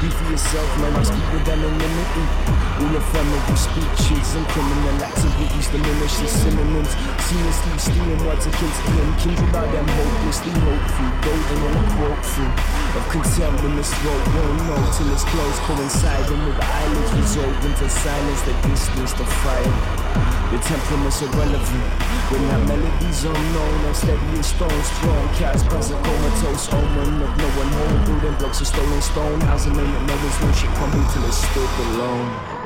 Speak for yourself, man, I speak with anonymity. All ephemeral speeches and criminal activities diminish the synonyms. Seamlessly stealing words against him, kindled by them hopelessly hopeful. Golden on a quote through of contempt when this throat won't know till it's close, coinciding with the eyelids resolved into silence, the distance, the fire. The temperament's irrelevant when that melody's unknown. I'm steady as stone, strong cats pass a comatose omen of no one home. Building blocks of stolen stone, housing name that no one's no shit crumble till it's stood alone.